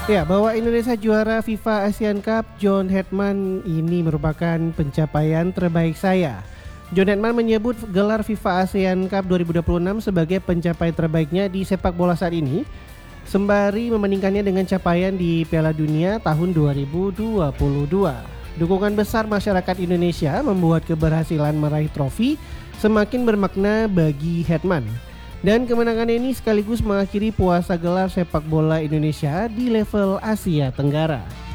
Ya, bahwa Indonesia juara FIFA Asian Cup, John Hetman ini merupakan pencapaian terbaik saya. John Hetman menyebut gelar FIFA Asian Cup 2026 sebagai pencapaian terbaiknya di sepak bola saat ini, sembari membandingkannya dengan capaian di Piala Dunia tahun 2022. Dukungan besar masyarakat Indonesia membuat keberhasilan meraih trofi semakin bermakna bagi Hetman. Dan kemenangan ini sekaligus mengakhiri puasa gelar sepak bola Indonesia di level Asia Tenggara.